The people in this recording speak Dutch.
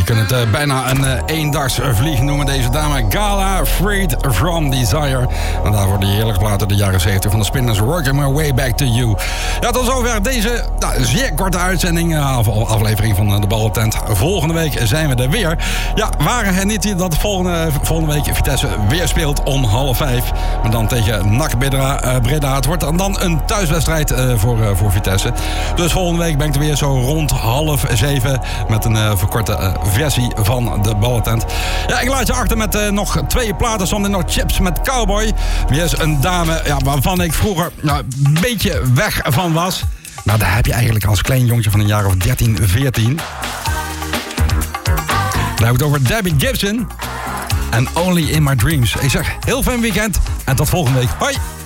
kunt het bijna een eendagsvlieg noemen, deze dame. Gala, Freed from Desire. En daarvoor die heerlijke platen de jaren 70 van de Spinners. Working My Way Back to You. Ja, tot zover deze zeer korte uitzending, aflevering van de Ballentent. Volgende week zijn we er weer. Ja, waren het niet dat volgende week Vitesse weer speelt om 4:30. Maar dan tegen NAC Breda. Het wordt dan een thuiswedstrijd voor Vitesse. Dus volgende week ben ik er weer zo rond 6:30 met een verkorte versie van de Ballentent. Ja, ik laat je achter met nog 2 platen. Zometeen nog Chips met Cowboy. Weer is een dame waarvan ik vroeger een beetje weg van was. Nou, daar heb je eigenlijk als klein jongetje van een jaar of 13, 14. Daar heb ik het over Debbie Gibson. And Only in My Dreams. Ik zeg heel fijn weekend en tot volgende week. Hoi!